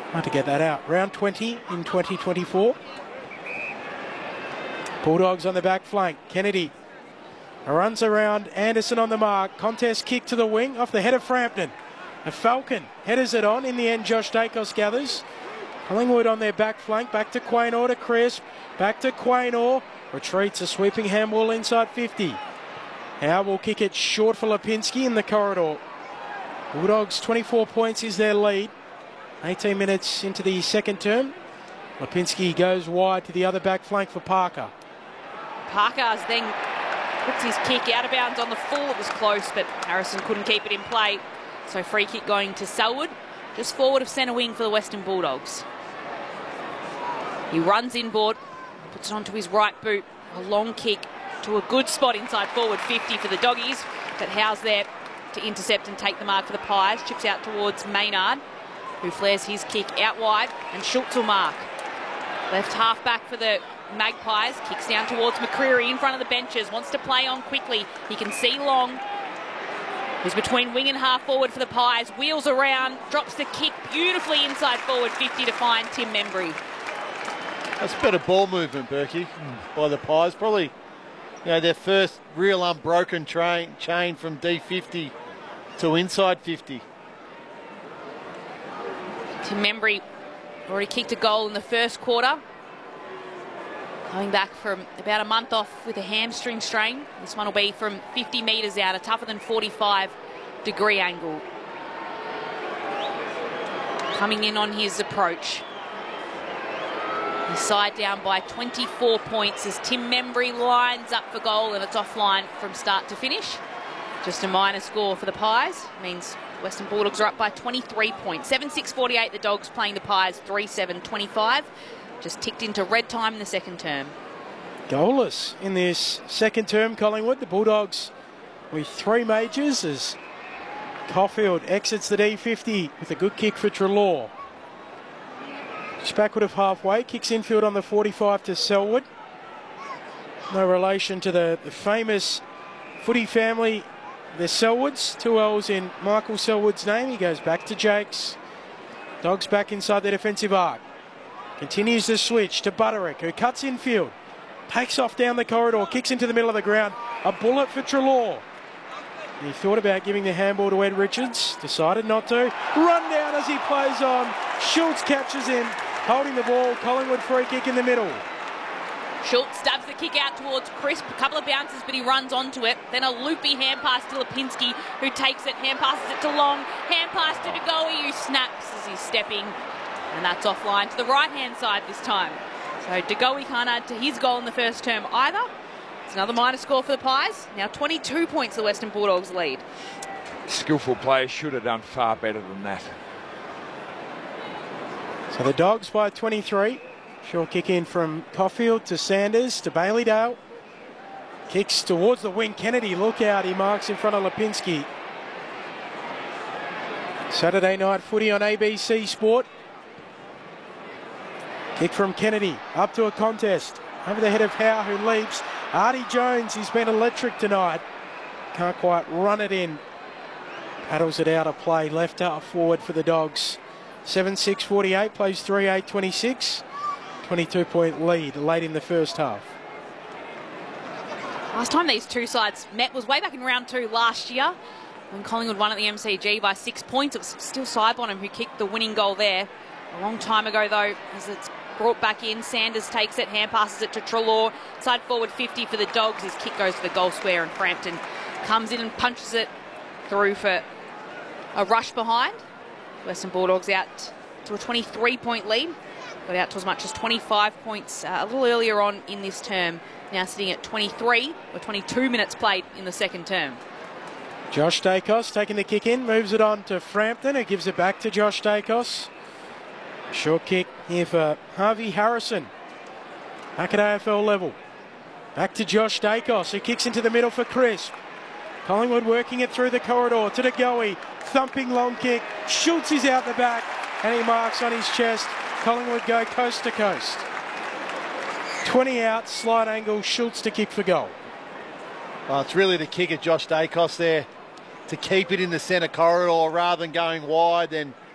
Hard to get that out. Round 20 in 2024. Bulldogs on the back flank. Kennedy runs around. Anderson on the mark. Contest kick to the wing off the head of Frampton. A Falcon headers it on. In the end, Josh Dacos gathers. Collingwood on their back flank. Back to Quaynor to Crisp. Back to Quaynor. Retreats a sweeping handball inside 50. Howe will kick it short for Lipinski in the corridor. Bulldogs 24 points is their lead. 18 minutes into the second term. Lipinski goes wide to the other back flank for Parker. Parker's then puts his kick out of bounds on the full. It was close, but Harrison couldn't keep it in play. So free kick going to Selwood, just forward of centre wing for the Western Bulldogs. He runs inboard, puts it onto his right boot. A long kick to a good spot inside forward 50 for the Doggies. But Howe's there to intercept and take the mark for the Pies. Chips out towards Maynard, who flares his kick out wide, and Schultz will mark. Left half back for the Magpies. Kicks down towards McCreery in front of the benches. Wants to play on quickly. He can see Long, who's between wing and half forward for the Pies. Wheels around, drops the kick beautifully inside forward 50 to find Tim Membry. That's better ball movement, Berkey, by the Pies. Probably, their first real unbroken chain from D50 to inside 50. Tim Membry already kicked a goal in the first quarter. Coming back from about a month off with a hamstring strain. This one will be from 50 metres out, a tougher than 45-degree angle. Coming in on his approach. He's side down by 24 points as Tim Membry lines up for goal, and it's offline from start to finish. Just a minor score for the Pies. Means Western Bulldogs are up by 23 points. 7-6-48, the Dogs playing the Pies 3-7-25. Just ticked into red time in the second term. Goalless in this second term, Collingwood. The Bulldogs with 3 majors as Caulfield exits the D50 with a good kick for Treloar. Just backward of halfway, kicks infield on the 45 to Selwood. No relation to the famous footy family, the Selwoods. 2 L's in Michael Selwood's name. He goes back to Jakes. Dogs back inside the defensive arc. Continues the switch to Butterick, who cuts infield. Takes off down the corridor, kicks into the middle of the ground. A bullet for Treloar. He thought about giving the handball to Ed Richards. Decided not to. Run down as he plays on. Schultz catches him. Holding the ball. Collingwood free kick in the middle. Schultz stabs the kick out towards Crisp. A couple of bounces, but he runs onto it. Then a loopy hand pass to Lipinski, who takes it. Hand passes it to Long. Hand pass to DeGoey, who snaps as he's stepping. And that's offline to the right-hand side this time. So DeGoey can't add to his goal in the first term either. It's another minor score for the Pies. Now 22 points the Western Bulldogs lead. Skillful players should have done far better than that. So the Dogs by 23. Short kick in from Caulfield to Sanders to Bailey-Dale. Kicks towards the wing. Kennedy, look out. He marks in front of Lipinski. Saturday night footy on ABC Sport. Kick from Kennedy, up to a contest. Over the head of Howe, who leaps. Artie Jones, he's been electric tonight. Can't quite run it in. Paddles it out of play, left half forward for the Dogs. 7-6-48, plays 3-8-26. 22-point lead late in the first half. Last time these two sides met was way back in round 2 last year, when Collingwood won at the MCG by 6 points. It was still Sidebottom who kicked the winning goal there. A long time ago, though, as it's brought back in. Sanders takes it, hand passes it to Treloar. Side forward 50 for the Dogs. His kick goes to the goal square, and Frampton comes in and punches it through for a rush behind. Western Bulldogs out to a 23-point lead. Got out to as much as 25 points a little earlier on in this term. Now sitting at 23, or 22 minutes played in the second term. Josh Dacos taking the kick in, moves it on to Frampton, who gives it back to Josh Dacos. Short kick here for Harvey Harrison. Back at AFL level. Back to Josh Dacos, who kicks into the middle for Crisp. Collingwood working it through the corridor to DeGoey. Thumping long kick. Schultz is out the back, and he marks on his chest. Collingwood go coast to coast. 20 out, slight angle, Schultz to kick for goal. Well, it's really the kick of Josh Dacos there to keep it in the centre corridor rather than going wide. Then